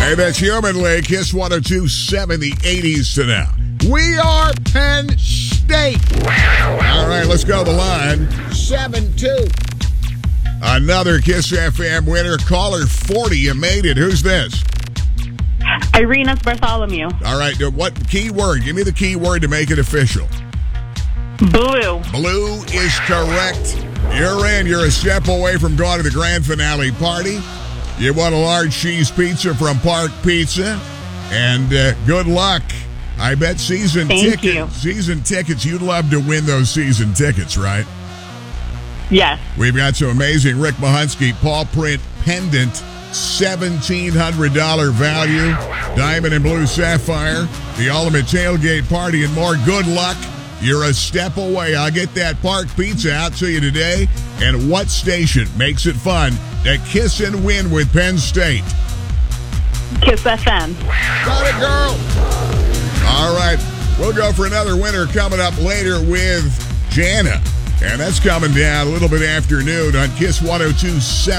Hey, that's Humanly. Kiss 102.7, the 80s to now. We are Penn State. All right, let's go to the line. 7-2. Another Kiss FM winner. Caller 40. You made it. Who's this? Irina's Bartholomew. All right, what key word? Give me the key word to make it official. Blue. Blue is correct. You're in. You're a step away from going to the grand finale party. You want a large cheese pizza from Park Pizza. And good luck. I bet season tickets, you'd love to win those season tickets, right? Yes. We've got some amazing Rick Mahunsky Paw Print pendant, $1,700 value, diamond and blue sapphire, the ultimate tailgate party, and more. Good luck. You're a step away. I'll get that Park Pizza out to you today. And what station makes it fun to kiss and win with Penn State? Kiss FM. Got it, girl. All right. We'll go for another winner coming up later with Jana. And that's coming down a little bit after noon on Kiss 102.7.